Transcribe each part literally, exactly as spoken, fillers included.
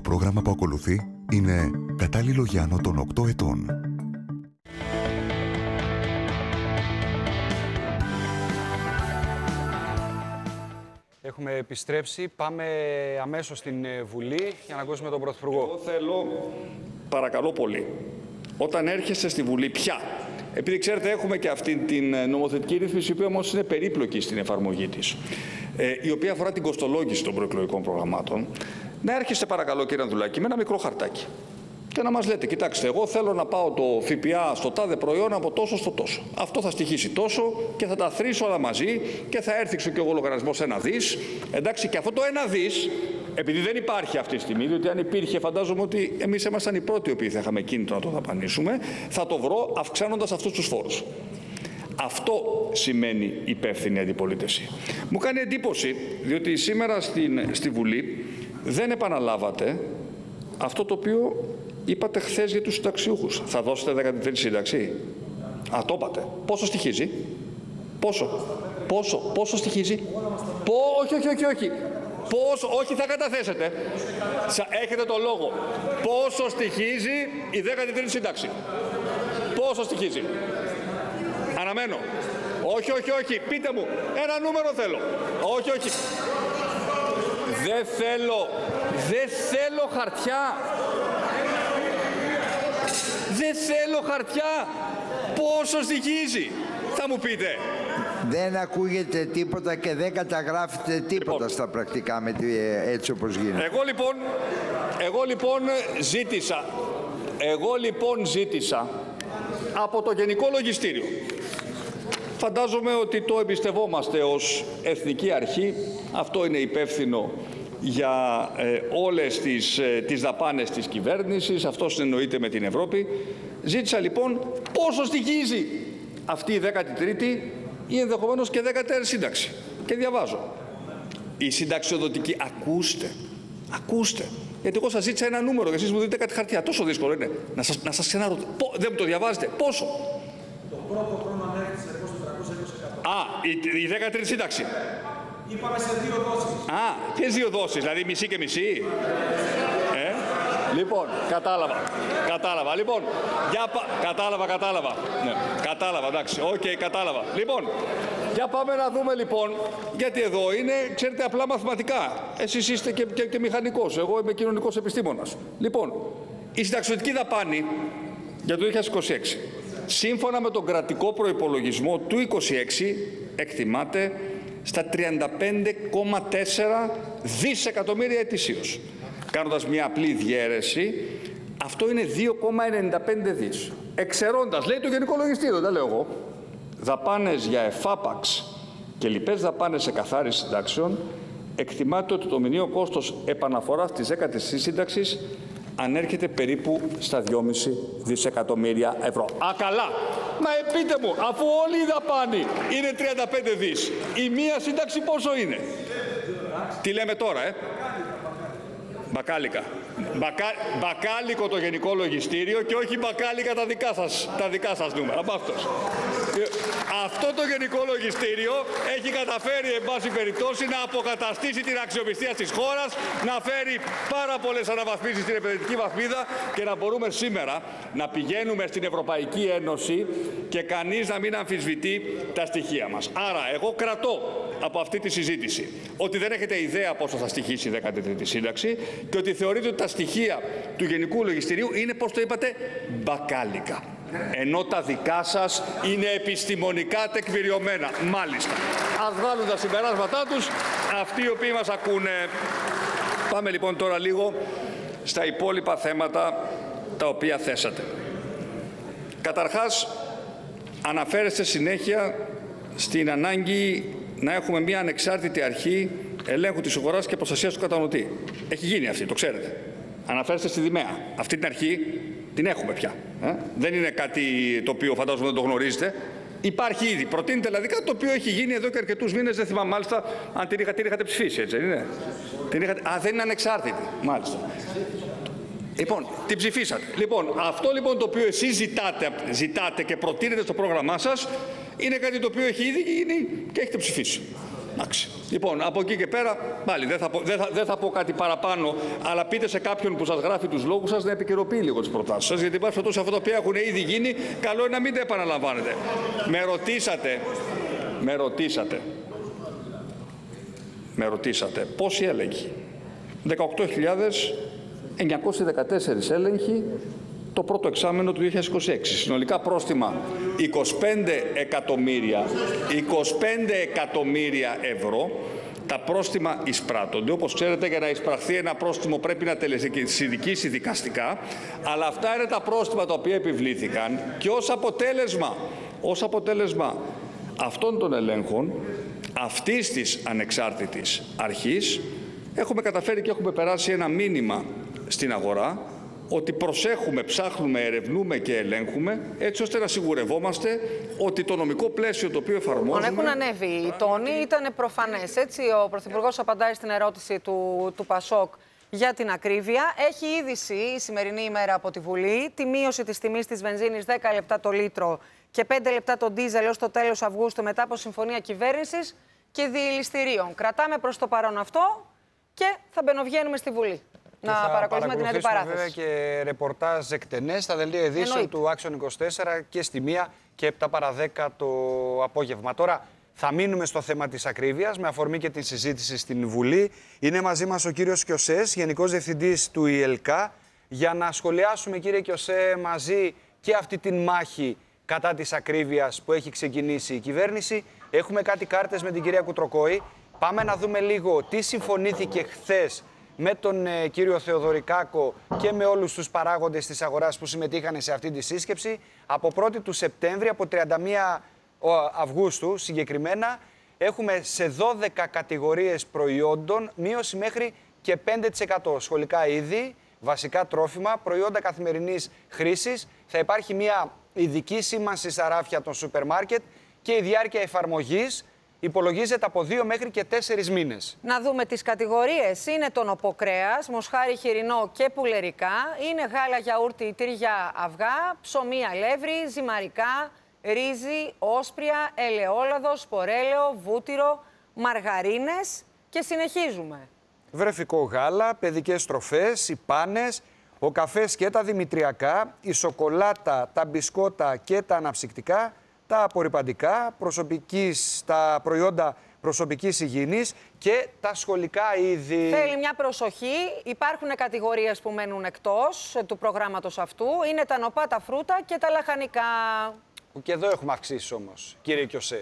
πρόγραμμα που ακολουθεί είναι κατάλληλο για άνω των οκτώ ετών. Έχουμε επιστρέψει. Πάμε αμέσως στην Βουλή για να ακούσουμε τον Πρωθυπουργό. Εγώ θέλω, παρακαλώ πολύ, όταν έρχεστε στη Βουλή πια, επειδή ξέρετε έχουμε και αυτή την νομοθετική ρύθμιση, η οποία όμως είναι περίπλοκη στην εφαρμογή της, ε, η οποία αφορά την κοστολόγηση των προεκλογικών προγραμμάτων, να έρχεστε παρακαλώ κύριε Ανδρουλάκη με ένα μικρό χαρτάκι και να μας λέτε, κοιτάξτε, εγώ θέλω να πάω το ΦΠΑ στο τάδε προϊόν από τόσο στο τόσο. Αυτό θα στοιχήσει τόσο και θα τα θρήσω όλα μαζί και θα έρθει και ο λογαριασμός ένα δις. Εντάξει, και αυτό το ένα δις, επειδή δεν υπάρχει αυτή τη στιγμή, διότι αν υπήρχε, φαντάζομαι ότι εμείς ήμασταν οι πρώτοι οι οποίοι θα είχαμε κίνητρο να το δαπανίσουμε, θα το βρω αυξάνοντας αυτούς τους φόρους. Αυτό σημαίνει υπεύθυνη αντιπολίτευση. Μου κάνει εντύπωση, διότι σήμερα στην, στη Βουλή δεν επαναλάβατε αυτό το οποίο είπατε χθες για τους συνταξιούχους. Θα δώσετε δέκατη τρίτη σύνταξη. Α, το είπατε. Πόσο στοιχίζει? Πόσο? Πόσο? Πόσο στοιχίζει? Πο... Όχι, όχι, όχι, όχι. Πόσο? Όχι, θα καταθέσετε. Έχετε το λόγο. Πόσο στοιχίζει η δέκατη τρίτη σύνταξη? Πόσο στοιχίζει? Αναμένω. Όχι, όχι, όχι. Πείτε μου. Ένα νούμερο θέλω. Όχι, όχι. Δεν θέλω. Δεν θέλω χαρτιά. Δεν θέλω χαρτιά. Πόσο στοιχίζει? Θα μου πείτε. Δεν ακούγεται τίποτα και δεν καταγράφεται τίποτα λοιπόν, στα πρακτικά με τη, έτσι όπως γίνεται. Εγώ λοιπόν, εγώ λοιπόν ζήτησα, εγώ λοιπόν ζήτησα από το Γενικό Λογιστήριο. Φαντάζομαι ότι το εμπιστευόμαστε ως Εθνική Αρχή. Αυτό είναι υπεύθυνο για ε, όλες τις, ε, τις δαπάνες της κυβέρνησης. Αυτό συνεννοείται με την Ευρώπη. Ζήτησα λοιπόν πόσο στοιχίζει αυτή η δέκατη τρίτη ή ενδεχομένως και δέκατη τέταρτη σύνταξη. Και διαβάζω. Η συνταξιοδοτική, ακούστε, ακούστε. Γιατί εγώ σας ζήτησα ένα νούμερο και εσείς μου δείτε κάτι χαρτιά. Τόσο δύσκολο είναι. Να σας, να σας ξαναρωτήσω. Δεν μου το διαβάζετε. Πόσο? Το πρώτο χρόνο ανέρχεται σε τετρακόσια είκοσι εκατό. Α, η, η δέκατη τρίτη σύνταξη. Είπαμε σε δύο δόσεις. Α, ποιες δύο δόσεις, δηλαδή μισή και μισή? Ε, λοιπόν, κατάλαβα, κατάλαβα. Λοιπόν, για πα... κατάλαβα, κατάλαβα. Ναι, κατάλαβα, εντάξει, οκ, okay, κατάλαβα. Λοιπόν, για πάμε να δούμε λοιπόν, γιατί εδώ είναι, ξέρετε, απλά μαθηματικά. Εσείς είστε και, και, και μηχανικός, εγώ είμαι κοινωνικός επιστήμονας. Λοιπόν, η συνταξιοδοτική δαπάνη για το δύο χιλιάδες είκοσι έξι, σύμφωνα με τον κρατικό προϋπολογισμό του είκοσι έξι, εκτιμάται στα τριάντα πέντε κόμμα τέσσερα δισεκατομμύρια ετησίως. Κάνοντας μια απλή διαίρεση, αυτό είναι δύο κόμμα ενενήντα πέντε δις. Εξαιρώντας, λέει το Γενικό Λογιστήριο, δεν λέω εγώ, δαπάνες για εφάπαξ και λοιπές δαπάνες σε καθάριση συντάξεων, εκτιμάται ότι το μηνιαίο κόστος επαναφοράς της δέκατης σύνταξης ανέρχεται περίπου στα δυόμισι δισεκατομμύρια ευρώ. Α, καλά! Μα πείτε μου, αφού όλη η δαπάνη είναι τριάντα πέντε δις, η μία σύνταξη πόσο είναι? Τι λέμε τώρα, ε? Μπακάλικα. Μπακα... Μπακάλικο το Γενικό Λογιστήριο και όχι μπακάλικα τα δικά σας, τα δικά σας νούμερα. Από αυτός. Αυτό το Γενικό Λογιστήριο έχει καταφέρει, εν πάση περιπτώσει, να αποκαταστήσει την αξιοπιστία της χώρας, να φέρει πάρα πολλές αναβαθμίσεις στην επενδυτική βαθμίδα και να μπορούμε σήμερα να πηγαίνουμε στην Ευρωπαϊκή Ένωση και κανείς να μην αμφισβητεί τα στοιχεία μας. Άρα, εγώ κρατώ από αυτή τη συζήτηση ότι δεν έχετε ιδέα πόσο θα στοιχήσει η δέκατη τρίτη σύνταξη και ότι θεωρείτε ότι τα στοιχεία του Γενικού Λογιστηρίου είναι, πώς το είπατε, μπακάλικα. Ενώ τα δικά σας είναι επιστημονικά τεκμηριωμένα. Μάλιστα. Ας βγάλουν τα συμπεράσματά τους αυτοί οι οποίοι μας ακούνε. Πάμε λοιπόν τώρα λίγο στα υπόλοιπα θέματα τα οποία θέσατε. Καταρχάς, αναφέρεστε συνέχεια στην ανάγκη να έχουμε μια ανεξάρτητη αρχή ελέγχου της αγοράς και προστασίας του καταναλωτή. Έχει γίνει αυτή, το ξέρετε. Αναφέρεστε στη Δημαία. Αυτή την αρχή την έχουμε πια. Ε? Δεν είναι κάτι το οποίο φαντάζομαι δεν το γνωρίζετε. Υπάρχει ήδη. Προτείνεται δηλαδή κάτι το οποίο έχει γίνει εδώ και αρκετούς μήνες. Δεν θυμάμαι μάλιστα αν την, είχα, την είχατε ψηφίσει, έτσι δεν είναι? Την είχατε... Α, δεν είναι ανεξάρτητη. Μάλιστα. Λοιπόν, την ψηφίσατε. Λοιπόν, αυτό λοιπόν το οποίο εσείς ζητάτε, ζητάτε και προτείνετε στο πρόγραμμά σας είναι κάτι το οποίο έχει ήδη γίνει και έχετε ψηφίσει. Εντάξει. Λοιπόν, από εκεί και πέρα, πάλι δεν θα, πω, δεν, θα, δεν θα πω κάτι παραπάνω, αλλά πείτε σε κάποιον που σας γράφει τους λόγους σας να επικαιροποιεί λίγο τις προτάσεις σας, γιατί υπάρχουν τόσα αυτά τα οποία έχουν ήδη γίνει, καλό είναι να μην τα επαναλαμβάνετε. Με ρωτήσατε, με ρωτήσατε, με ρωτήσατε πόσοι έλεγχοι. δεκαοκτώ χιλιάδες εννιακόσιοι δεκατέσσερις έλεγχοι το πρώτο εξάμηνο του δύο χιλιάδες είκοσι έξι. Συνολικά πρόστιμα είκοσι πέντε εκατομμύρια, είκοσι πέντε εκατομμύρια ευρώ. Τα πρόστιμα εισπράττονται. Όπως ξέρετε, για να εισπραχθεί ένα πρόστιμο πρέπει να τελεσυνδικήσει δικαστικά, αλλά αυτά είναι τα πρόστιμα τα οποία επιβλήθηκαν και ως αποτέλεσμα, ως αποτέλεσμα αυτών των ελέγχων, αυτής της ανεξάρτητης αρχής, έχουμε καταφέρει και έχουμε περάσει ένα μήνυμα στην αγορά ότι προσέχουμε, ψάχνουμε, ερευνούμε και ελέγχουμε, έτσι ώστε να σιγουρευόμαστε ότι το νομικό πλαίσιο το οποίο εφαρμόζουμε... Έχουν ανέβει οι τόνοι, ήταν προφανές, έτσι. Ο Πρωθυπουργός απαντάει στην ερώτηση του, του Πασόκ για την ακρίβεια. Έχει είδηση η σημερινή ημέρα από τη Βουλή, τη μείωση της τιμής της βενζίνης δέκα λεπτά το λίτρο και πέντε λεπτά το ντίζελ έως το τέλος Αυγούστου μετά από συμφωνία κυβέρνησης και διελιστηρίων. Κρατάμε προς το παρόν αυτό και θα μπαινοβγαίνουμε στη Βουλή. Να παρακολουθούμε την αντιπαράθεση. Βέβαια και ρεπορτάζ εκτενές στα δελτία ειδήσεων του Άξιον είκοσι τέσσερα και στη μία και επτά παρά δέκα το απόγευμα. Τώρα θα μείνουμε στο θέμα της ακρίβειας με αφορμή και την συζήτηση στην Βουλή. Είναι μαζί μας ο κύριος Κιωσές, Γενικός Διευθυντής του ΙΕΛΚΑ, για να σχολιάσουμε, κύριε Κιωσέ, μαζί και αυτή την μάχη κατά της ακρίβειας που έχει ξεκινήσει η κυβέρνηση. Έχουμε κάτι κάρτες με την κυρία Κουτροκόη. Πάμε να δούμε λίγο τι συμφωνήθηκε χθες με τον ε, κύριο Θεοδωρικάκο και με όλους τους παράγοντες της αγοράς που συμμετείχαν σε αυτή τη σύσκεψη. Από πρώτη του Σεπτέμβρη, από τριάντα μία Αυγούστου συγκεκριμένα, έχουμε σε δώδεκα κατηγορίες προϊόντων μείωση μέχρι και πέντε τοις εκατό. Σχολικά είδη, βασικά τρόφιμα, προϊόντα καθημερινής χρήσης. Θα υπάρχει μια ειδική σήμανση στα ράφια των σούπερ μάρκετ και η διάρκεια εφαρμογής υπολογίζεται από δύο μέχρι και τέσσερις μήνες. Να δούμε τις κατηγορίες. Είναι το νοποκρέας, μοσχάρι χοιρινό και πουλερικά. Είναι γάλα, γιαούρτι, τυριά, αυγά, ψωμί, αλεύρι, ζυμαρικά, ρύζι, όσπρια, ελαιόλαδο, σπορέλαιο, βούτυρο, μαργαρίνες και συνεχίζουμε. Βρεφικό γάλα, παιδικές τροφές, οι πάνες, ο καφές και τα δημητριακά, η σοκολάτα, τα μπισκότα και τα αναψυκτικά, τα απορρυπαντικά, προσωπικής, τα προϊόντα προσωπικής υγιεινής και τα σχολικά είδη. Θέλει μια προσοχή. Υπάρχουν κατηγορίες που μένουν εκτός του προγράμματος αυτού. Είναι τα νοπά, τα φρούτα και τα λαχανικά. Και εδώ έχουμε αυξήσεις όμως, κύριε Κιωσέ.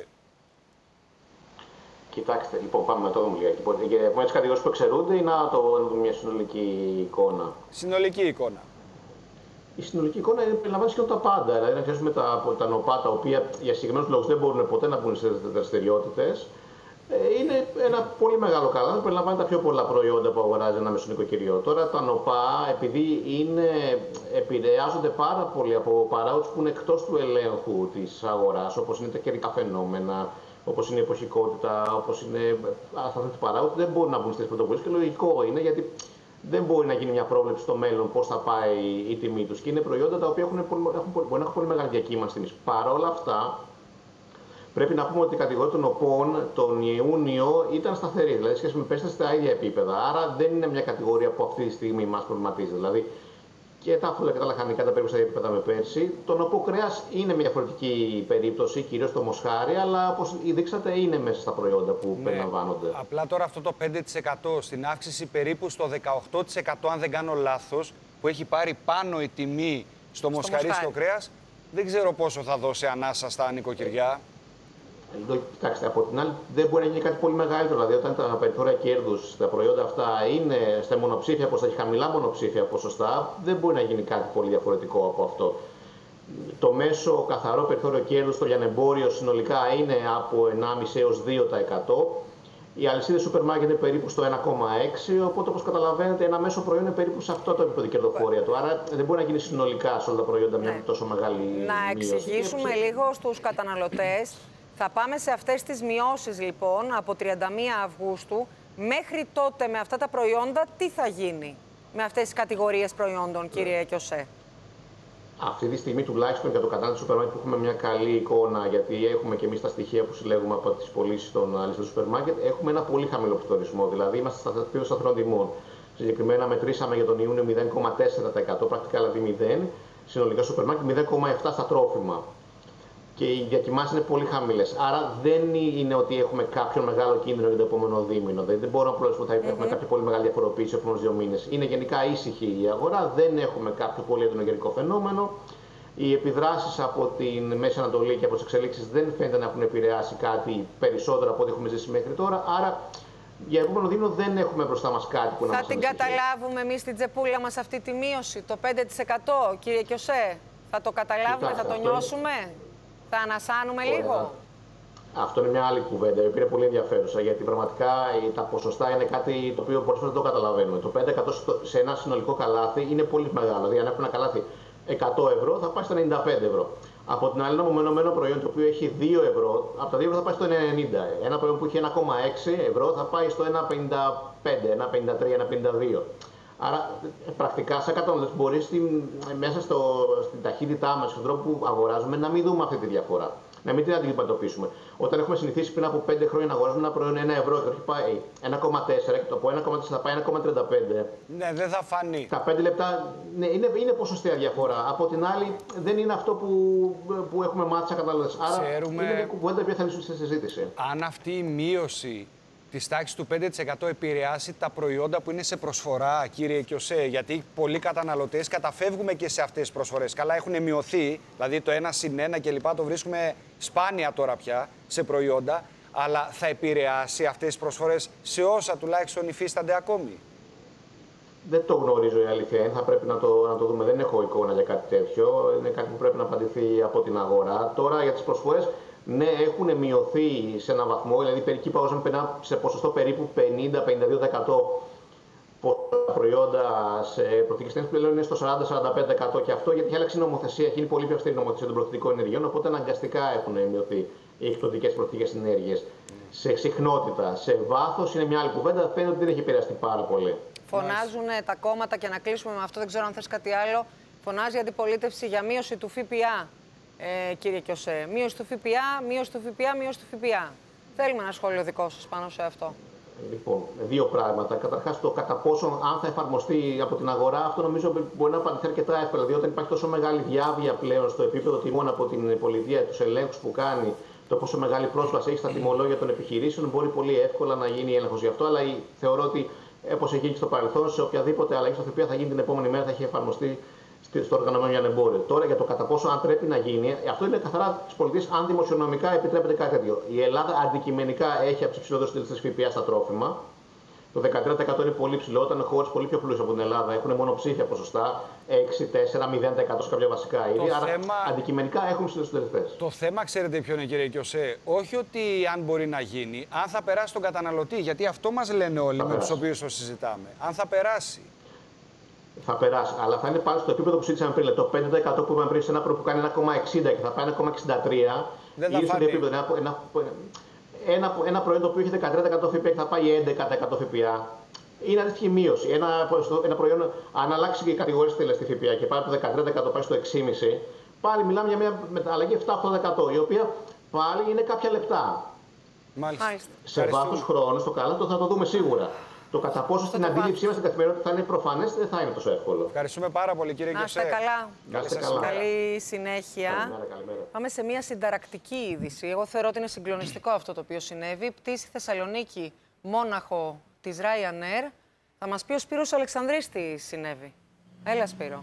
Κοιτάξτε, λοιπόν, πάμε με το δούμε λίγα. Λοιπόν, από τις κατηγορίες που εξαιρούνται ή να το δούμε μια συνολική εικόνα. Συνολική εικόνα. Η συνολική εικόνα περιλαμβάνει σχεδόν τα πάντα. Δηλαδή, να ξέρουμε τα, τα νοπά, τα οποία για συγκεκριμένους λόγους δεν μπορούν ποτέ να μπουν σε δραστηριότητες. Είναι ένα πολύ μεγάλο καλάθι που περιλαμβάνει τα πιο πολλά προϊόντα που αγοράζει ένα μεσονοικοκυριό. Τώρα τα νοπά, επειδή είναι, επηρεάζονται πάρα πολύ από παράγοντες που είναι εκτός του ελέγχου της αγοράς, όπως είναι τα καιρικά φαινόμενα, όπως είναι η εποχικότητα, όπως είναι αυτά του παράγοντες, δεν μπορούν να μπουν στις πρωτοβουλίες και λογικό είναι γιατί δεν μπορεί να γίνει μια πρόβλεψη στο μέλλον πώς θα πάει η τιμή τους. Και είναι προϊόντα τα οποία έχουν, έχουν, μπορεί να έχουν πολύ μεγάλη διακύμανση τιμής. Παρ' όλα αυτά, πρέπει να πούμε ότι η κατηγορία των νοπών τον Ιούνιο ήταν σταθερή, δηλαδή σχέση με πέρσι στα ίδια επίπεδα. Άρα δεν είναι μια κατηγορία που αυτή τη στιγμή μας προβληματίζει. Δηλαδή και τα φύλλα και τα λαχανικά τα περίπου στα ίδια επίπεδα με πέρσι. Το νοπό κρέας είναι μια διαφορετική περίπτωση, κυρίως το μοσχάρι, αλλά όπως δείξατε είναι μέσα στα προϊόντα που ναι, περιλαμβάνονται. Απλά τώρα αυτό το πέντε τοις εκατό στην αύξηση περίπου στο δεκαοκτώ τοις εκατό, αν δεν κάνω λάθος, που έχει πάρει πάνω η τιμή στο, στο μοσχαρί, στο κρέας, δεν ξέρω πόσο θα δώσει ανάσα στα νοικοκυριά. Κοιτάξτε, από την άλλη δεν μπορεί να γίνει κάτι πολύ μεγαλύτερο. Δηλαδή, όταν τα περιθώρια κέρδους στα προϊόντα αυτά είναι στα μονοψήφια ποσοστά, έχει χαμηλά μονοψήφια ποσοστά, δεν μπορεί να γίνει κάτι πολύ διαφορετικό από αυτό. Το μέσο καθαρό περιθώριο κέρδους στο λιανεμπόριο συνολικά είναι από ενάμιση έως δύο τοις εκατό. Η αλυσίδα σούπερ μάρκετ είναι περίπου στο ένα κόμμα έξι, οπότε όπως καταλαβαίνετε ένα μέσο προϊόν είναι περίπου σε αυτό το επίπεδο κερδοφορία του. Άρα δεν μπορεί να γίνει συνολικά σε όλα τα προϊόντα μια ναι. τόσο μεγάλη Να μείωση. Εξηγήσουμε λίγο στους καταναλωτές. Θα πάμε σε αυτές τις μειώσεις λοιπόν από τριάντα μία Αυγούστου. Μέχρι τότε με αυτά τα προϊόντα τι θα γίνει με αυτές τις κατηγορίες προϊόντων, κύριε Κιωσέ? Αυτή τη στιγμή τουλάχιστον για το κατάλληλο του σούπερ μάρκετ που έχουμε μια καλή εικόνα, γιατί έχουμε και εμείς τα στοιχεία που συλλέγουμε από τις πωλήσεις των αλυσίδων του σούπερ μάρκετ, έχουμε ένα πολύ χαμηλό πληθωρισμό. Δηλαδή είμαστε στα επίπεδα σταθερών τιμών. Συγκεκριμένα μετρήσαμε για τον Ιούνιο μηδέν κόμμα τέσσερα τοις εκατό, πρακτικά δηλαδή μηδέν, συνολικά στο σούπερ μάρκετ μηδέν κόμμα επτά τοις εκατό στα τρόφιμα. Και οι διακοιμάνσεις είναι πολύ χαμηλές. Άρα δεν είναι ότι έχουμε κάποιο μεγάλο κίνδυνο για το επόμενο δίμηνο. Δεν μπορούμε να προβλέψουμε ότι θα έχουμε mm-hmm. κάποια πολύ μεγάλη διαφοροποίηση στους επόμενους δύο μήνες. Είναι γενικά ήσυχη η αγορά, δεν έχουμε κάποιο πολύ έντονο γενικό φαινόμενο. Οι επιδράσεις από την Μέση Ανατολή και από τις εξελίξεις δεν φαίνεται να έχουν επηρεάσει κάτι περισσότερο από ό,τι έχουμε ζήσει μέχρι τώρα. Άρα για επόμενο δίμηνο δεν έχουμε μπροστά μας κάτι που να μας ανησυχεί. Θα την καταλάβουμε εμείς στην τσεπούλα μας αυτή τη μείωση, το πέντε τοις εκατό, κύριε Κιωσέ? Θα το καταλάβουμε, Κοιτάξτε, θα το νιώσουμε, είναι... θα ανασάνουμε Ωραία. λίγο? Αυτό είναι μια άλλη κουβέντα, η οποία είναι πολύ ενδιαφέρουσα, γιατί πραγματικά τα ποσοστά είναι κάτι το οποίο πολλές φορές δεν το καταλαβαίνουμε. Το πέντε τοις εκατό σε ένα συνολικό καλάθι είναι πολύ μεγάλο. Δηλαδή, αν έχουμε ένα καλάθι εκατό ευρώ, θα πάει στα ενενήντα πέντε ευρώ. Από την άλλη, ένα μονομένο προϊόν το οποίο έχει δύο ευρώ, από τα δύο ευρώ θα πάει στο ενενήντα. Ένα προϊόν που έχει ένα κόμμα έξι ευρώ θα πάει στο ένα κόμμα πενήντα πέντε, ένα κόμμα πενήντα τρία, ένα κόμμα πενήντα δύο. Άρα, πρακτικά, σαν καταναλωτές, μπορεί μέσα στο, στην ταχύτητά μας, στον τρόπο που αγοράζουμε, να μην δούμε αυτή τη διαφορά. Να μην την αντιμετωπίσουμε. Όταν έχουμε συνηθίσει πριν από πέντε χρόνια να αγοράζουμε ένα προϊόν ένα ευρώ και όχι πάει ένα κόμμα τέσσερα και το από ένα κόμμα τέσσερα θα πάει ένα κόμμα τριάντα πέντε. Ναι, δεν θα φανεί. Τα πέντε λεπτά ναι, είναι, είναι ποσοστία διαφορά. Από την άλλη, δεν είναι αυτό που, που έχουμε μάθει σαν καταναλωτές. Άρα, Ξέρουμε... είναι μια κουβέντα που θα λύσουν στη συζήτηση. Αν αυτή η μείωση της τάξης του πέντε τοις εκατό επηρεάσει τα προϊόντα που είναι σε προσφορά, κύριε Κιωσέ, γιατί πολλοί καταναλωτές καταφεύγουμε και σε αυτές τις προσφορές. Καλά, έχουν μειωθεί, δηλαδή το ένα συν ένα κλπ. Το βρίσκουμε σπάνια τώρα πια σε προϊόντα, αλλά θα επηρεάσει αυτές τις προσφορές σε όσα τουλάχιστον υφίστανται ακόμη? Δεν το γνωρίζω, η αλήθεια είναι. Θα πρέπει να το, να το δούμε. Δεν έχω εικόνα για κάτι τέτοιο. Είναι κάτι που πρέπει να απαντηθεί από την αγορά. Τώρα για τις προσφορές. Ναι, έχουν μειωθεί σε έναν βαθμό, δηλαδή εκεί παγώσαμε σε ποσοστό περίπου πενήντα με πενήντα δύο τοις εκατό προϊόντα σε προθήκες ταινίες, πλέον είναι στο σαράντα με σαράντα πέντε τοις εκατό και αυτό γιατί έχει αλλάξει η νομοθεσία, έχει γίνει πολύ πιο αυστηρή νομοθεσία των προθηκών ενεργειών, οπότε αναγκαστικά έχουν μειωθεί οι εκπτωτικές προθήκες ενέργειες. Σε συχνότητα, σε βάθος είναι μια άλλη κουβέντα, φαίνεται ότι δεν έχει επηρεαστεί πάρα πολύ. Φωνάζουν τα κόμματα και να κλείσουμε με αυτό, δεν ξέρω αν θες κάτι άλλο. Φωνάζει η αντιπολίτευση για μείωση του ΦΠΑ. Ε, κύριε Κιωσέ, μείωση του ΦΠΑ, μείωση του ΦΠΑ, μείωση του ΦΠΑ. Θέλουμε ένα σχόλιο δικό σας πάνω σε αυτό. Λοιπόν, δύο πράγματα. Καταρχάς, το κατά πόσο αν θα εφαρμοστεί από την αγορά, αυτό νομίζω μπορεί να απαντηθεί αρκετά εύκολα. Διότι όταν υπάρχει τόσο μεγάλη διάβια πλέον στο επίπεδο τιμών από την πολιτεία, τους ελέγχους που κάνει, το πόσο μεγάλη πρόσβαση έχει στα τιμολόγια των επιχειρήσεων, μπορεί πολύ εύκολα να γίνει έλεγχος γι' αυτό. Αλλά θεωρώ ότι, όπως έχει γίνει στο παρελθόν, σε οποιαδήποτε αλλαγή στο ΦΠΑ θα γίνει την επόμενη μέρα, θα έχει εφαρμοστεί στο οργανωμένο εμπόριο. Τώρα για το κατά πόσο αν πρέπει να γίνει, αυτό είναι καθαρά τη πολιτεία αν δημοσιονομικά επιτρέπεται κάτι τέτοιο. Η Ελλάδα αντικειμενικά έχει από τι υψηλότερε συντελεστές ΦΠΑ στα τρόφιμα. Το δεκατρία τοις εκατό είναι πολύ ψηλό, όταν χώρες πολύ πιο πλούσιες από την Ελλάδα έχουν μονοψήφια ποσοστά, έξι, τέσσερα, μηδέν τοις εκατό σε κάποια βασικά είδη. Άρα θέμα... αντικειμενικά έχουμε υψηλότερες συντελεστές. Το θέμα, ξέρετε ποιο είναι, κύριε Κιωσέ, όχι ότι αν μπορεί να γίνει, αν θα περάσει τον καταναλωτή. Γιατί αυτό μας λένε όλοι με τους οποίους το συζητάμε. Αν θα περάσει. Θα περάσει, αλλά θα είναι πάλι στο επίπεδο που συζήτησαμε πριν. Το πέντε τοις εκατό που είπαμε πριν σε ένα προϊόν που κάνει ένα κόμμα εξήντα και θα πάει ένα κόμμα εξήντα τρία. Δεν θα φανεί. Επίπεδο, ένα, ένα, ένα, ένα προϊόν το οποίο έχει δεκατρία τοις εκατό ΦΠΑ και θα πάει έντεκα τοις εκατό ΦΠΑ. Είναι αντίστοιχη μείωση. Ένα, ένα προϊόν, αν αλλάξει και η κατηγορία στη ΦΠΑ και πάει από δεκατρία τοις εκατό πάει στο έξι κόμμα πέντε τοις εκατό, πάλι μιλάμε για μια αλλαγή επτά με οκτώ τοις εκατό, η οποία πάλι είναι κάποια λεπτά. Μάλιστα. Σε βάθος χρόνου, στο κάλατο θα το δούμε σίγουρα. Το κατά πόσο στην αντίληψή μας στην καθημερινότητα θα είναι προφανές, δεν θα είναι τόσο εύκολο. Ευχαριστούμε πάρα πολύ, κύριε Κιωσέ. Να είστε καλά. Να είστε καλά. Καλή συνέχεια. Καλημέρα, καλημέρα. Πάμε σε μια συνταρακτική είδηση. Εγώ θεωρώ ότι είναι συγκλονιστικό αυτό το οποίο συνέβη. Πτήση Θεσσαλονίκη, Μόναχο της Ryanair. Θα μας πει ο Σπύρος Αλεξανδρής τι συνέβη. Έλα, Σπύρο.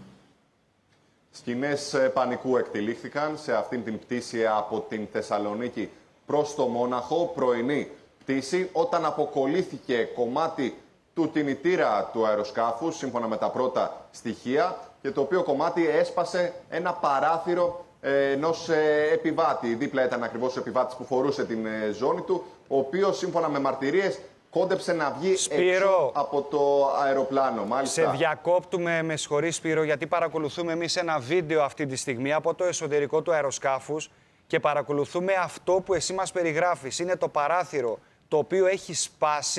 Σκηνές πανικού εκτελήχθηκαν σε αυτήν την πτήση από την Θεσσαλονίκη προς το Μόναχο, πρωινή πτήση, όταν αποκολλήθηκε κομμάτι του κινητήρα του αεροσκάφους, σύμφωνα με τα πρώτα στοιχεία, και το οποίο κομμάτι έσπασε ένα παράθυρο ενός επιβάτη. Δίπλα ήταν ακριβώς ο επιβάτης που φορούσε την ζώνη του, ο οποίος, σύμφωνα με μαρτυρίες, κόντεψε να βγει Σπύρο, έξω από το αεροπλάνο. Μάλιστα. Σε διακόπτουμε, με συγχωρείς, Σπύρο, γιατί παρακολουθούμε εμείς ένα βίντεο αυτή τη στιγμή από το εσωτερικό του αεροσκάφους και παρακολουθούμε αυτό που εσύ μας περιγράφεις. Είναι το παράθυρο το οποίο έχει σπάσει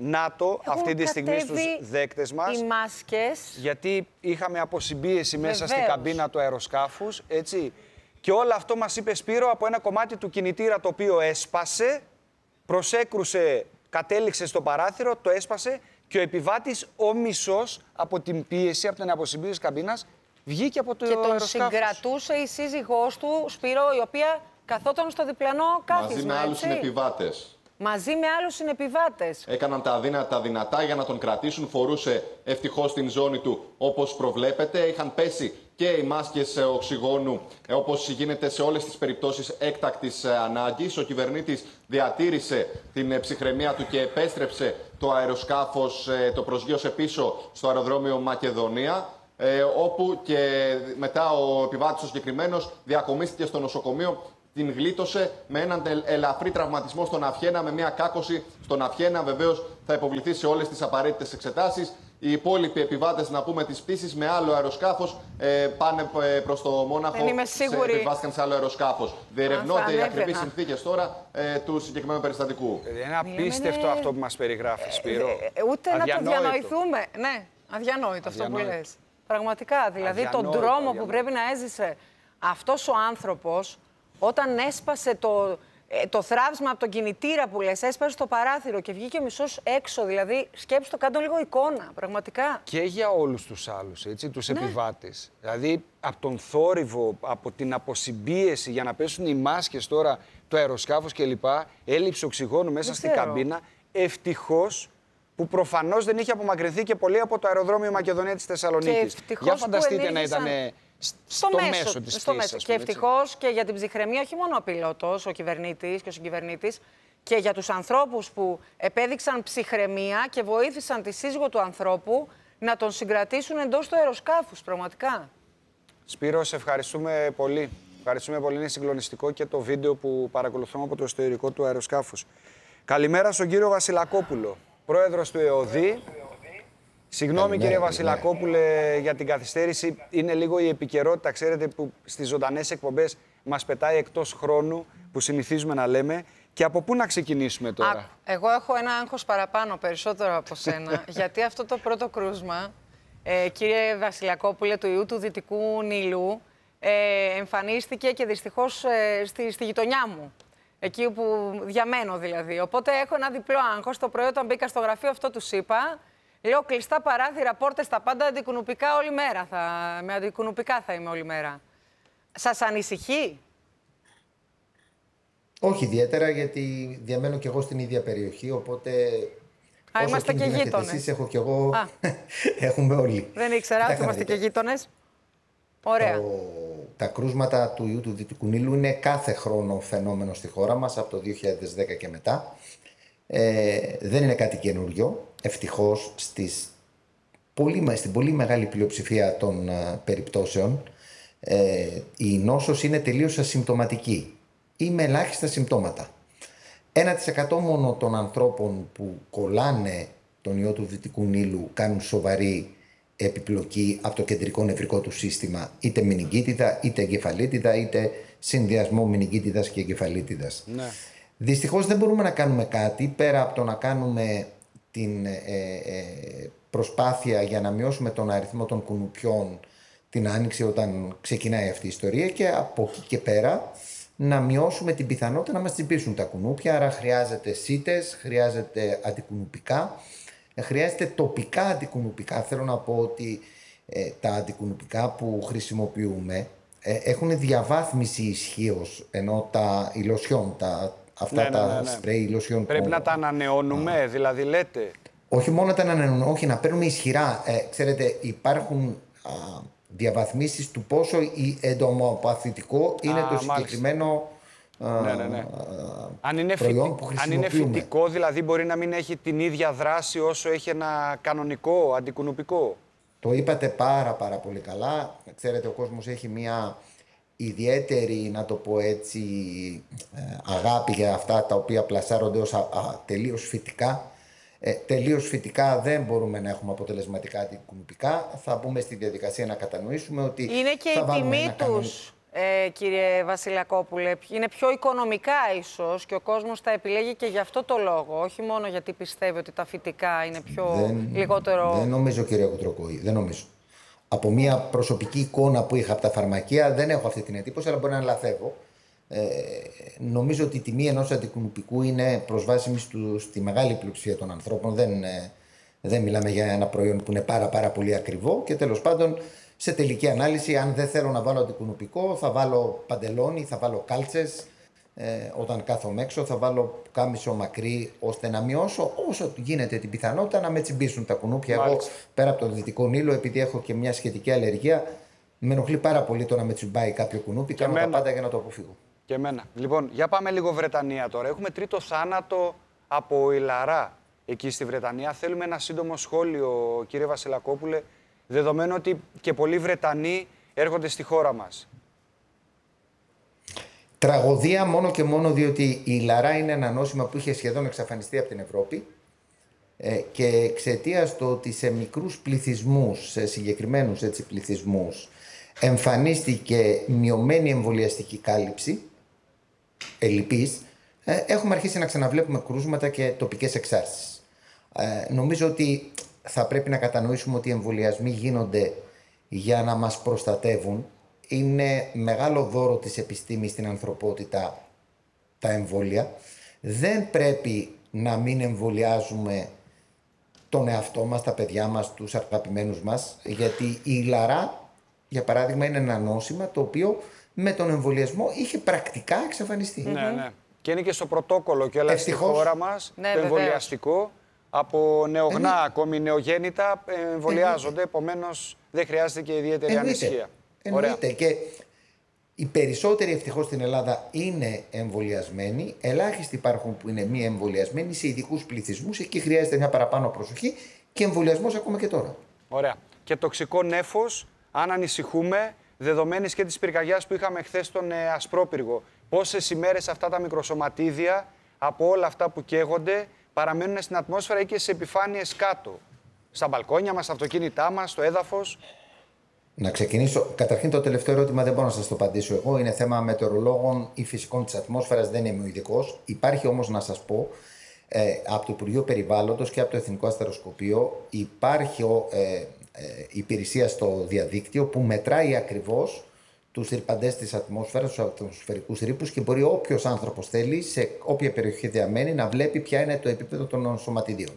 ΝΑΤΟ αυτή τη στιγμή στους δέκτες μας. Οι μάσκες. Γιατί είχαμε αποσυμπίεση μέσα Βεβαίως. στην καμπίνα του αεροσκάφους, έτσι. Και όλο αυτό μας είπε Σπύρο από ένα κομμάτι του κινητήρα το οποίο έσπασε, προσέκρουσε, κατέληξε στο παράθυρο, το έσπασε και ο επιβάτης ο μισός από την πίεση, από την αποσυμπίεση της καμπίνας, βγήκε από το αεροσκάφος. Και τον συγκρατούσε η σύζυγός του, Σπύρο, η οποία καθόταν στο διπλανό κάθισμα. Μαζί με άλλους έτσι. συνεπιβάτες. Μαζί με άλλους συνεπιβάτες. Έκαναν τα αδύνατα δυνατά για να τον κρατήσουν. Φορούσε ευτυχώς την ζώνη του όπως προβλέπεται. Είχαν πέσει και οι μάσκες οξυγόνου όπως γίνεται σε όλες τις περιπτώσεις έκτακτης ανάγκης. Ο κυβερνήτης διατήρησε την ψυχραιμία του και επέστρεψε το αεροσκάφος, το προσγείωσε πίσω στο αεροδρόμιο Μακεδονία. Ε, όπου και μετά ο επιβάτης ο συγκεκριμένος διακομίστηκε στο νοσοκομείο. Την γλίτωσε με έναν ελαφρύ τραυματισμό στον αυχένα, με μια κάκωση στον αυχένα. Βεβαίως θα υποβληθεί σε όλες τις απαραίτητες εξετάσεις. Οι υπόλοιποι επιβάτες, να πούμε, τις πτήσεις με άλλο αεροσκάφος ε, πάνε ε, προς το Μόναχο. Δεν είμαι σίγουρη. Σε, επιβάστηκαν σε άλλο αεροσκάφος. Διερευνώνται οι ακριβείς συνθήκες τώρα ε, του συγκεκριμένου περιστατικού. Είναι απίστευτο αυτό που μας περιγράφει, Σπύρο. Ε, ε, ούτε αδιανόητο. Να το διανοηθούμε. Ναι, αδιανόητο αυτό που λες. Πραγματικά, δηλαδή τον τρόμο αδιανόητο. που πρέπει να έζησε αυτός ο άνθρωπος όταν έσπασε το, ε, το θράψμα από τον κινητήρα που λες, έσπασε το παράθυρο και βγήκε ο μισός έξω. Δηλαδή, σκέψου το, κάνω λίγο εικόνα, πραγματικά. Και για όλους τους άλλους, έτσι, τους ναι. επιβάτες. Δηλαδή, από τον θόρυβο, από την αποσυμπίεση για να πέσουν οι μάσκες τώρα, το αεροσκάφος κλπ. Έλλειψη οξυγόνου μέσα δεν στην ξέρω. καμπίνα. Ευτυχώς που προφανώς δεν είχε απομακρυνθεί και πολύ από το αεροδρόμιο Μακεδονία της Θεσσαλονίκης. Για φανταστείτε να ήταν στο, στο μέσο, μέσο της στο πτήσης. μέσο. Και ευτυχώς και για την ψυχραιμία, όχι μόνο ο πιλότος, ο κυβερνήτης και ο συγκυβερνήτης, και για τους ανθρώπους που επέδειξαν ψυχραιμία και βοήθησαν τη σύζυγο του ανθρώπου να τον συγκρατήσουν εντός του αεροσκάφους, πραγματικά. Σπύρο, σε ευχαριστούμε πολύ. Ευχαριστούμε πολύ, είναι συγκλονιστικό και το βίντεο που παρακολουθούμε από το εσωτερικό του αεροσκάφους. Καλημέρα στον κύριο Βασιλακόπουλο, πρόεδρος του ΕΟΔΗ. Συγγνώμη κύριε Βασιλακόπουλε για την καθυστέρηση, είναι λίγο η επικαιρότητα, ξέρετε, που στις ζωντανές εκπομπές μας πετάει εκτός χρόνου, που συνηθίζουμε να λέμε. Και από πού να ξεκινήσουμε τώρα? Α, εγώ έχω ένα άγχος παραπάνω, περισσότερο από σένα, γιατί αυτό το πρώτο κρούσμα, ε, κύριε Βασιλακόπουλε, του ιού του Δυτικού Νείλου, ε, εμφανίστηκε και δυστυχώς ε, στη, στη γειτονιά μου. Εκεί που διαμένω δηλαδή. Οπότε έχω ένα διπλό άγχος. Το πρωί όταν μπήκα στο γραφείο αυτό τους είπα. Λέω κλειστά παράθυρα, πόρτες, τα πάντα αντικουνουπικά όλη μέρα. Θα, με αντικουνουπικά θα είμαι όλη μέρα. Σας ανησυχεί? Όχι ιδιαίτερα, γιατί διαμένω κι εγώ στην ίδια περιοχή, οπότε... Α, είμαστε και γείτονες. Εσείς, έχω κι εγώ, έχουμε όλοι. Δεν ήξερα ότι είμαστε και γείτονες. Ωραία. Το, τα κρούσματα του ιού του Δυτικού Νείλου είναι κάθε χρόνο φαινόμενο στη χώρα μας, από το δύο χιλιάδες δέκα και μετά. Ε, δεν είναι κάτι καινούριο. Ευτυχώς στις πολύ, στην πολύ μεγάλη πλειοψηφία των uh, περιπτώσεων ε, η νόσος είναι τελείως ασυμπτωματική ή με ελάχιστα συμπτώματα. ένα τοις εκατό μόνο των ανθρώπων που κολλάνε τον ιό του Δυτικού Νείλου κάνουν σοβαρή επιπλοκή από το κεντρικό νευρικό του σύστημα, είτε μηνυγκίτιδα, είτε εγκεφαλίτιδα, είτε συνδυασμό μηνυγκίτιδας και εγκεφαλίτιδας. Ναι. Δυστυχώς δεν μπορούμε να κάνουμε κάτι πέρα από το να κάνουμε την ε, ε, προσπάθεια για να μειώσουμε τον αριθμό των κουνουπιών την άνοιξη όταν ξεκινάει αυτή η ιστορία, και από εκεί και πέρα να μειώσουμε την πιθανότητα να μας τσιμπήσουν τα κουνούπια. Άρα χρειάζεται σίτες, χρειάζεται αντικουνουπικά, χρειάζεται τοπικά αντικουνουπικά. Θέλω να πω ότι ε, τα αντικουνουπικά που χρησιμοποιούμε ε, έχουν διαβάθμιση ισχύως, ενώ τα ηλοσιόν, τα αυτά ναι, τα ναι, ναι, ναι. σπρέι ηλοσιών. Πρέπει που... να τα ανανεώνουμε, α. δηλαδή λέτε. Όχι μόνο να τα ανανεώνουμε, όχι, να παίρνουμε ισχυρά. Ε, ξέρετε, υπάρχουν α, διαβαθμίσεις του πόσο η εντομοπαθητικό είναι α, το συγκεκριμένο α, ναι, ναι, ναι. Α, αν είναι προϊόν φυτι... που χρησιμοποιούμε. Αν είναι φυτικό, δηλαδή μπορεί να μην έχει την ίδια δράση όσο έχει ένα κανονικό, αντικουνουπικό. Το είπατε πάρα πάρα πολύ καλά. Ξέρετε, ο κόσμος έχει μία ιδιαίτερη, να το πω έτσι, αγάπη για αυτά τα οποία πλασάρονται ως α, α, τελείως φυτικά. Ε, τελείως φυτικά δεν μπορούμε να έχουμε αποτελεσματικά αντικουνουπικά. Θα μπούμε στη διαδικασία να κατανοήσουμε ότι είναι και θα η τιμή τους. κανονικό... ε, κύριε Βασιλακόπουλε. Είναι πιο οικονομικά ίσως και ο κόσμος τα επιλέγει και γι' αυτό το λόγο. Όχι μόνο γιατί πιστεύει ότι τα φυτικά είναι πιο δεν, λιγότερο... Δεν νομίζω, κύριε Κουτροκόη, δεν νομίζω. Από μια προσωπική εικόνα που είχα από τα φαρμακεία δεν έχω αυτή την εντύπωση, αλλά μπορεί να λαθεύω. Ε, νομίζω ότι η τιμή ενός αντικουνουπικού είναι προσβάσιμη στου, στη μεγάλη πλειοψηφία των ανθρώπων. Δεν, ε, δεν μιλάμε για ένα προϊόν που είναι πάρα, πάρα πολύ ακριβό και τέλος πάντων σε τελική ανάλυση, αν δεν θέλω να βάλω αντικουνουπικό, θα βάλω παντελόνι, θα βάλω κάλτσες. Ε, όταν κάθομαι έξω, θα βάλω κάμισο μακρύ ώστε να μειώσω όσο γίνεται την πιθανότητα να με τσιμπήσουν τα κουνούπια. Εγώ πέρα από τον Δυτικό Νείλο, επειδή έχω και μια σχετική αλλεργία, με ενοχλεί πάρα πολύ το να με τσιμπάει κάποιο κουνούπι. Κάνω τα πάντα για να το αποφύγω. Και εμένα. Λοιπόν, για πάμε λίγο Βρετανία τώρα. Έχουμε τρίτο θάνατο από ηλαρά εκεί στη Βρετανία. Θέλουμε ένα σύντομο σχόλιο, κύριε Βασιλακόπουλε, δεδομένου ότι και πολλοί Βρετανοί έρχονται στη χώρα μας. Τραγωδία μόνο και μόνο διότι η ηλαρά είναι ένα νόσημα που είχε σχεδόν εξαφανιστεί από την Ευρώπη ε, και εξαιτίας του ότι σε μικρούς πληθυσμούς, σε συγκεκριμένους έτσι πληθυσμούς, εμφανίστηκε μειωμένη εμβολιαστική κάλυψη, ελλειπής, ε, έχουμε αρχίσει να ξαναβλέπουμε κρούσματα και τοπικές εξάρσεις. Ε, νομίζω ότι θα πρέπει να κατανοήσουμε ότι οι εμβολιασμοί γίνονται για να μας προστατεύουν. Είναι μεγάλο δώρο της επιστήμης στην ανθρωπότητα τα εμβόλια. Δεν πρέπει να μην εμβολιάζουμε τον εαυτό μας, τα παιδιά μας, τους αγαπημένους μας, γιατί η ηλαρά, για παράδειγμα, είναι ένα νόσημα το οποίο με τον εμβολιασμό είχε πρακτικά εξαφανιστεί. Ναι, ναι. Και είναι και στο πρωτόκολλο και όλα στη χώρα μας, ναι, το εμβολιαστικό. Από νεογνά, Εννοί... ακόμη νεογέννητα, εμβολιάζονται, Εννοί... επομένως δεν χρειάζεται και ιδιαίτερη Εννοείται. ανησυχία. Εννοείται. Και οι περισσότεροι ευτυχώς στην Ελλάδα είναι εμβολιασμένοι. Ελάχιστοι υπάρχουν που είναι μη εμβολιασμένοι σε ειδικούς πληθυσμούς. Εκεί χρειάζεται μια παραπάνω προσοχή και εμβολιασμός ακόμα και τώρα. Ωραία. Και τοξικό νέφος, αν ανησυχούμε, δεδομένης και της πυρκαγιάς που είχαμε χθες στον ε, Ασπρόπυργο, πόσες ημέρες αυτά τα μικροσωματίδια από όλα αυτά που καίγονται παραμένουν στην ατμόσφαιρα ή και σε επιφάνειες κάτω. Στα μπαλκόνια μας, στα αυτοκίνητά μας, στο έδαφος. Να ξεκινήσω. Καταρχήν το τελευταίο ερώτημα δεν μπορώ να σας το απαντήσω εγώ. Είναι θέμα μετεωρολόγων ή φυσικών της ατμόσφαιρας, δεν είμαι ο ειδικός. Υπάρχει όμως να σας πω, ε, από το Υπουργείο Περιβάλλοντος και από το Εθνικό Αστεροσκοπείο υπάρχει ο, ε, ε, υπηρεσία στο διαδίκτυο που μετράει ακριβώς τους ρυπαντές της ατμόσφαιρας, τους ατμοσφαιρικούς ρήπους και μπορεί όποιος άνθρωπος θέλει, σε όποια περιοχή διαμένει, να βλέπει ποια είναι το επίπεδο των σωματιδίων.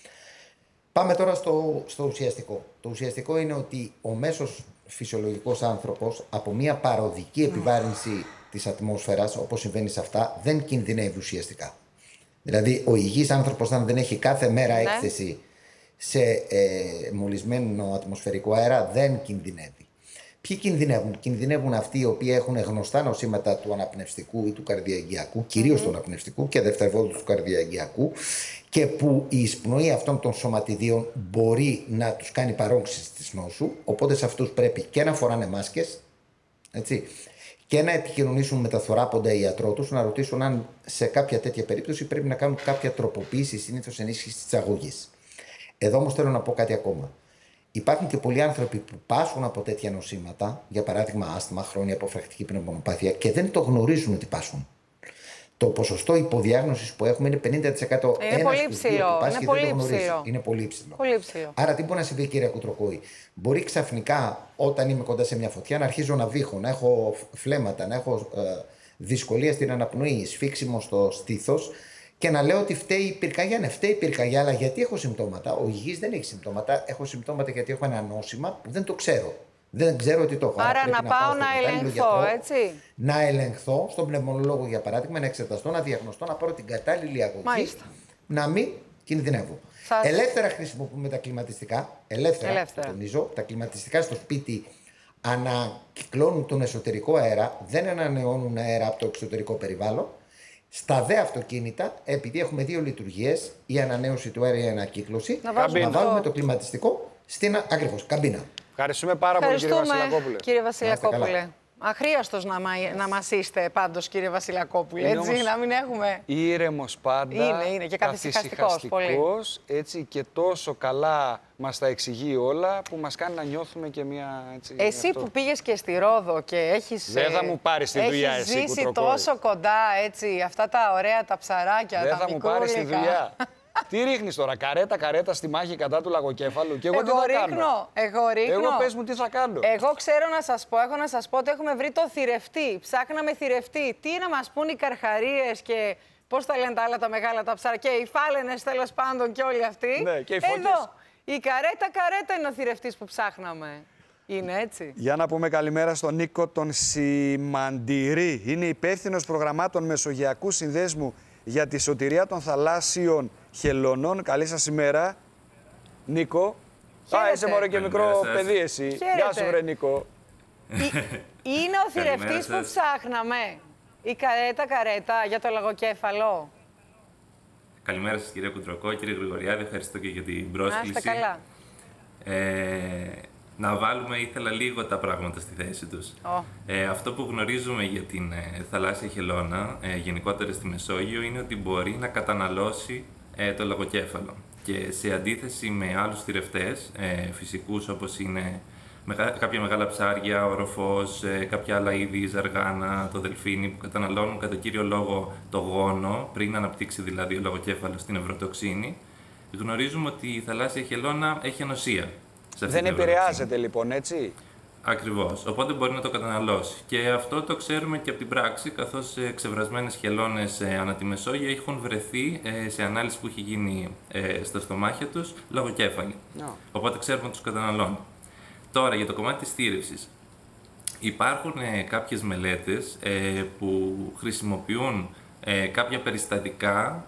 Πάμε τώρα στο, στο ουσιαστικό. Το ουσιαστικό είναι ότι ο μέσος φυσιολογικός άνθρωπος από μια παροδική επιβάρυνση της ατμόσφαιρας, όπως συμβαίνει σε αυτά, δεν κινδυνεύει ουσιαστικά. Δηλαδή, ο υγιής άνθρωπος, αν δεν έχει κάθε μέρα ναι. έκθεση σε ε, μολυσμένο ατμοσφαιρικό αέρα, δεν κινδυνεύει. Ποιοι κινδυνεύουν? Κινδυνεύουν αυτοί οι οποίοι έχουν γνωστά νοσήματα του αναπνευστικού ή του καρδιαγγειακού, κυρίως mm-hmm. του αναπνευστικού και δευτερευόντως του καρδιαγγειακού, και που η εισπνοή αυτών των σωματιδίων μπορεί να τους κάνει παρόξεις της νόσου, οπότε σε αυτούς πρέπει και να φοράνε μάσκες, έτσι, και να επικοινωνήσουν με τα θωράποντα ιατρό τους, να ρωτήσουν αν σε κάποια τέτοια περίπτωση πρέπει να κάνουν κάποια τροποποίηση, συνήθως ενίσχυση της αγωγής. Εδώ όμως θέλω να πω κάτι ακόμα. Υπάρχουν και πολλοί άνθρωποι που πάσχουν από τέτοια νοσήματα, για παράδειγμα άσθμα, χρόνια αποφρακτική πνευμονοπάθεια, και δεν το γνωρίζουν ότι πάσχουν. Το ποσοστό υποδιάγνωσης που έχουμε είναι πενήντα τοις εκατό. Είναι πολύ ψηλό. Είναι πολύ ψηλό. Είναι πολύ ψηλό. Πολύ ψηλό. Άρα τι μπορεί να συμβεί, κύριε Κουτροκόη? Μπορεί ξαφνικά, όταν είμαι κοντά σε μια φωτιά, να αρχίζω να βήχω, να έχω φλέμματα, να έχω ε, δυσκολία στην αναπνοή, σφίξιμο στο στήθος και να λέω ότι φταίει η πυρκαγιά. Ναι, φταίει η πυρκαγιά, αλλά γιατί έχω συμπτώματα? Ο υγιής δεν έχει συμπτώματα. Έχω συμπτώματα γιατί έχω ένα νόσημα που δεν το ξέρω. Δεν ξέρω ότι το έχω. Άρα, Άρα να, να πάω να ελεγχθώ, γιατρό, έτσι. Να ελεγχθώ στον πνευμονολόγο, για παράδειγμα, να εξεταστώ, να διαγνωστώ, να πάρω την κατάλληλη αγωγή. Μάλιστα. Να μην κινδυνεύω. Σας... Ελεύθερα χρησιμοποιούμε τα κλιματιστικά. Ελεύθερα, ελεύθερα. Το τονίζω. Τα κλιματιστικά στο σπίτι ανακυκλώνουν τον εσωτερικό αέρα, δεν ανανεώνουν αέρα από το εξωτερικό περιβάλλον. Στα δε αυτοκίνητα, επειδή έχουμε δύο λειτουργίες, η ανανέωση του αέρα ή η ανακύκλωση, να, να βάλουμε το κλιματιστικό στην ακριβώς καμπίνα. Ευχαριστούμε πάρα πολύ, κύριε Βασιλακόπουλε. Κύριε Βασιλακόπουλε. Αχρίαστος να, να μας είστε πάντως, κύριε Βασιλακόπουλε, έτσι, όμως να μην έχουμε... Ήρεμος πάντα, είναι, είναι και καθησυχαστικός, πολύ. Έτσι, και τόσο καλά μας τα εξηγεί όλα, που μας κάνει να νιώθουμε και μια... Έτσι, εσύ αυτό. Που πήγες και στη Ρόδο και έχεις... Δεν θα μου πάρεις τη δουλειά εσύ, Έχεις ζήσει τόσο κοντά, έτσι, αυτά τα ωραία τα ψαράκια, δεν τα θα μικρούλικα. μου πάρεις τη δουλειά. Τι ρίχνεις τώρα, καρέτα, καρέτα στη μάχη κατά του λαγοκέφαλου και εγώ, εγώ τι θα ρίχνω, κάνω. Εγώ ρίχνω. Εγώ πες μου τι θα κάνω. Εγώ ξέρω να σας πω, έχω να σας πω ότι έχουμε βρει το θηρευτή. Ψάχναμε θηρευτή. Τι να μας πούν οι καρχαρίες και πώς τα λένε τα άλλα τα μεγάλα τα ψάρια και οι φάλαινες τέλος πάντων και όλοι αυτοί. Ναι, και οι φώκες. Εδώ, η καρέτα καρέτα είναι ο θηρευτής που ψάχναμε. Είναι έτσι. Για να πούμε καλημέρα στον Νίκο τον Σιμαντηρή. Είναι υπεύθυνος προγραμμάτων Μεσογειακού Συνδέσμου για τη σωτηρία των θαλάσσιων χελωνών. Καλή σας ημέρα, Νίκο. Χαίρετε. Α, είσαι μωρέ και μικρό παιδί εσύ. Χαίρετε. Γεια σου, βρε Νίκο. Είναι ο θηρευτής που ψάχναμε. Η καρέτα καρέτα για το λαγοκέφαλο. Καλημέρα σας, κύριε Κουντροκό, κύριε Γρηγοριάδη. Ευχαριστώ και για την πρόσκληση. Να είστε καλά. Ε, να βάλουμε, ήθελα λίγο τα πράγματα στη θέση τους. Oh. Ε, αυτό που γνωρίζουμε για την ε, θαλάσσια χελώνα, ε, γενικότερα στη Μεσόγειο, είναι ότι μπορεί να καταναλώσει ε, το λαγοκέφαλο. Και σε αντίθεση με άλλους θηρευτές, ε, φυσικούς όπως είναι μεγα, κάποια μεγάλα ψάρια, ο ροφός, ε, κάποια άλλα είδη, ζαργάνα, το δελφίνι, που καταναλώνουν κατά κύριο λόγο το γόνο, πριν αναπτύξει δηλαδή ο λαγοκέφαλος στην ευρωτοξίνη, γνωρίζουμε ότι η θαλάσσια χελώνα έχει ανοσία. Δεν επηρεάζεται λοιπόν, έτσι. Ακριβώς. Οπότε μπορεί να το καταναλώσει. Και αυτό το ξέρουμε και από την πράξη, καθώς ξεβρασμένες χελώνες ανά τη Μεσόγειο έχουν βρεθεί σε ανάλυση που έχει γίνει στα στομάχια τους λαγοκέφαλοι. No. Οπότε ξέρουμε ότι τους καταναλώνει. Τώρα, για το κομμάτι της θήρευσης. Υπάρχουν κάποιες μελέτες που χρησιμοποιούν κάποια περιστατικά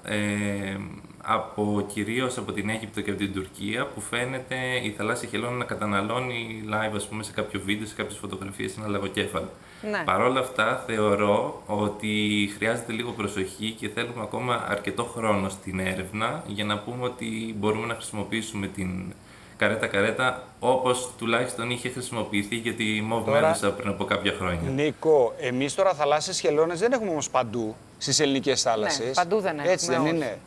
από, κυρίως από την Αίγυπτο και από την Τουρκία, που φαίνεται η θαλάσσια χελώνα να καταναλώνει live, ας πούμε, σε κάποιο βίντεο, σε κάποιες φωτογραφίες, ένα λαγοκέφαλο. Ναι. Παρ' όλα αυτά, θεωρώ ότι χρειάζεται λίγο προσοχή και θέλουμε ακόμα αρκετό χρόνο στην έρευνα για να πούμε ότι μπορούμε να χρησιμοποιήσουμε την καρέτα-καρέτα όπως τουλάχιστον είχε χρησιμοποιηθεί για τη Μοβ Μέδουσα πριν από κάποια χρόνια. Νίκο, εμείς τώρα θαλάσσιες χελώνες δεν έχουμε όμως παντού στις ελληνικές θάλασσες. Ναι, παντού δεν έχουμε. Έτσι δεν όχι. Είναι.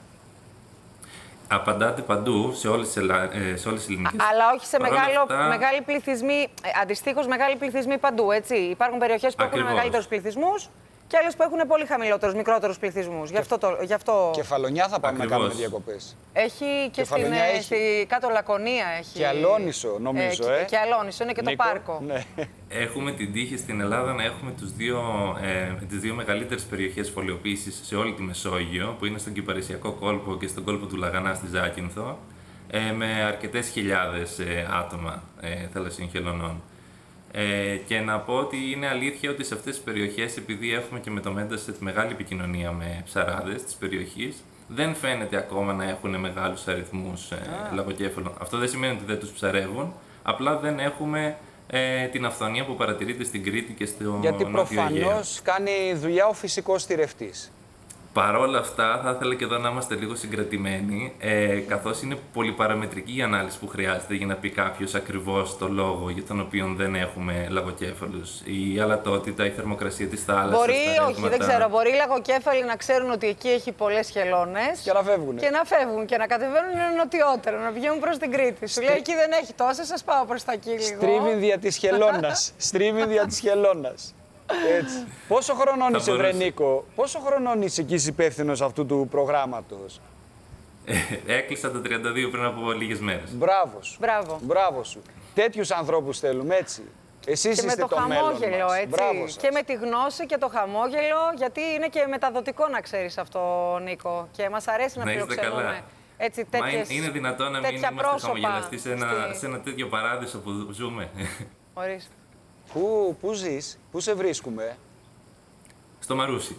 Απαντάτε παντού, σε όλες τις, ελα... σε όλες τις ελληνικές. Αλλά όχι σε μεγάλο, αυτά... μεγάλοι πληθυσμοί, αντιστοίχως μεγάλοι πληθυσμοί παντού, έτσι. Υπάρχουν περιοχές που Ακριβώς. έχουν μεγαλύτερους πληθυσμούς και άλλες που έχουν πολύ χαμηλότερους, μικρότερους πληθυσμούς. Γι' αυτό το, γι' αυτό... Κεφαλονιά θα πάμε Ακριβώς. να κάνουμε διακοπές. Έχει και στην, έχει. στη κάτω Λακωνία. Έχει... Και Αλόνισο, νομίζω. Ε, ε. Και, και Αλόνισο, είναι και Νίκο, το πάρκο. Ναι. Έχουμε την τύχη στην Ελλάδα να έχουμε τους δύο, ε, τις δύο μεγαλύτερες περιοχές φωλιοποίησης σε όλη τη Μεσόγειο, που είναι στον Κυπαρισιακό κόλπο και στον κόλπο του Λαγανά στη Ζάκυνθο, ε, με αρκετές χιλιάδες ε, άτομα ε, θαλασσίων χελωνών. Ε, και να πω ότι είναι αλήθεια ότι σε αυτές τις περιοχές, επειδή έχουμε και με το Μέντασετ μεγάλη επικοινωνία με ψαράδες της περιοχής, δεν φαίνεται ακόμα να έχουν μεγάλους αριθμούς ε, λαγοκέφαλων. Αυτό δεν σημαίνει ότι δεν τους ψαρεύουν, απλά δεν έχουμε ε, την αυθονία που παρατηρείται στην Κρήτη και στο Νότιο Αιγαίο. Γιατί προφανώς κάνει δουλειά ο φυσικός θηρευτής. Παρ' όλα αυτά, θα ήθελα και εδώ να είμαστε λίγο συγκρατημένοι, ε, καθώς είναι πολυπαραμετρική η ανάλυση που χρειάζεται για να πει κάποιος ακριβώς το λόγο για τον οποίο δεν έχουμε λαγοκέφαλους. Η αλατότητα, η θερμοκρασία της θάλασσας. Μπορεί, όχι, δεν ξέρω. Μπορεί οι λαγοκέφαλοι να ξέρουν ότι εκεί έχει πολλές χελώνες. Και να φεύγουν. Και να φεύγουν και να κατεβαίνουν νοτιότερα, να πηγαίνουν προς την Κρήτη. Σου λέει εκεί δεν έχει τόσες, σας πάω προς τα εκεί λίγο. Στρίβει δια της χελώνας. Στρίβει δια της χελώνας. Έτσι. Πόσο χρονών είσαι, βρε Νίκο, πόσο χρονών είσαι εκεί υπεύθυνος αυτού του προγράμματος? Έκλεισα τα τριάντα δύο πριν από λίγες μέρες. Μπράβο σου. Μπράβο. Μπράβο σου. Τέτοιους ανθρώπους θέλουμε, έτσι. Εσείς και είστε με το, το χαμόγελο, μας. έτσι. Μπράβο σας. Και με τη γνώση και το χαμόγελο, γιατί είναι και μεταδοτικό να ξέρεις αυτό, Νίκο. Και μας αρέσει να, να φιλοξενούμε. Έτσι, τέτοιες, Μα είναι δυνατόν να μην είμαστε χαμογελαστοί σε ένα, στη... σε ένα τέτοιο παράδεισο που ζούμε? Ορίστε. Πού, πού ζεις, πού σε βρίσκουμε? Στο Μαρούσι.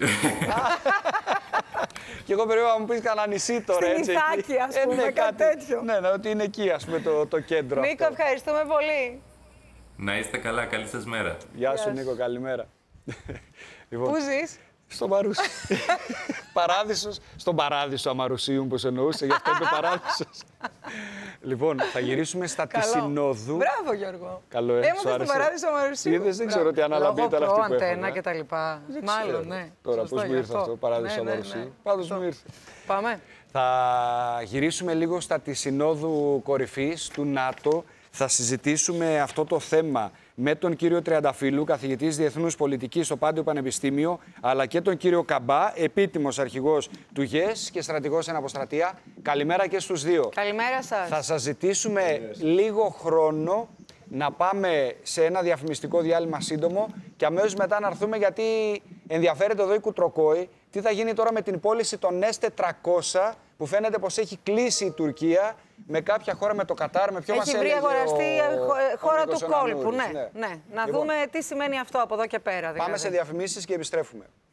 Και εγώ περίμενα να μου πεις κανένα νησί τώρα, στην έτσι. Στην Ιθάκη, ας πούμε, ε, ναι, κάτι τέτοιο. Ναι, ναι, ότι είναι εκεί, ας πούμε, το, το κέντρο. Νίκο, αυτό. ευχαριστούμε πολύ. Να είστε καλά, καλή σας μέρα. Γεια σου, Νίκο, καλημέρα. Λοιπόν, πού ζεις? Στο Μαρούσι. Παράδεισος, στον παράδεισο Αμαρουσίου, όπως εννοούσε, γι' αυτό είπε παράδεισος. Λοιπόν, θα γυρίσουμε στα τη Συνόδου. Μπράβο, Γιώργο. Καλό, ε, Έμαθα στον παράδεισο Αμαρουσίου. Είδες, δεν ξέρω τι αναλαμπή ήταν αυτή που έφαγα. Αντένα και τα λοιπά. Μάλλον, ναι. Τώρα πώς μου ήρθε αυτό, παράδεισο Αμαρουσίου. Πάντως μου ήρθε. Πάμε. Θα γυρίσουμε λίγο στα τη Συνόδου Κορυφής του ΝΑΤΟ. Θα συζητήσουμε αυτό το θέμα με τον κύριο Τριανταφύλου, καθηγητής Διεθνούς Πολιτικής στο Πάντιο Πανεπιστήμιο, αλλά και τον κύριο Καμπά, επίτιμος αρχηγός του ΓΕΣ και στρατηγός εν αποστρατεία. Καλημέρα και στους δύο. Καλημέρα σας. Θα σας ζητήσουμε λίγο χρόνο να πάμε σε ένα διαφημιστικό διάλειμμα σύντομο και αμέσως μετά να έρθουμε, γιατί ενδιαφέρεται εδώ η Κουτροκόη τι θα γίνει τώρα με την πώληση των ες τετρακόσια που φαίνεται πως έχει κλείσει η Τουρκία με κάποια χώρα, με το Κατάρ, με ποιο μας έλεγε. Έχει βρει αγοραστή ο... χώρα ο του κόλπου. Ναι, ναι. ναι. Να λοιπόν, δούμε τι σημαίνει αυτό από εδώ και πέρα. Πάμε δηλαδή. σε διαφημίσεις και επιστρέφουμε.